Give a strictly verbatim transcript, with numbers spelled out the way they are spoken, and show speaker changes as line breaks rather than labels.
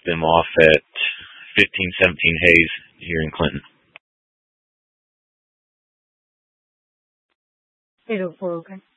them off at fifteen seventeen Hayes here in Clinton.
eight oh four, okay.